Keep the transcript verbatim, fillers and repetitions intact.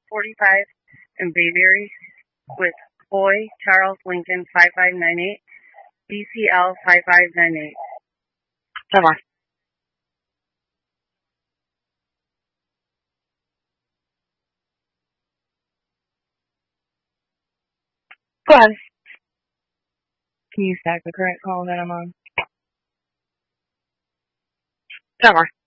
forty-five in Bayberry with Boy Charles Lincoln five five nine eight, B C L five five nine eight. Come on. Go ahead. Can you stack the current call that I'm on? Come on.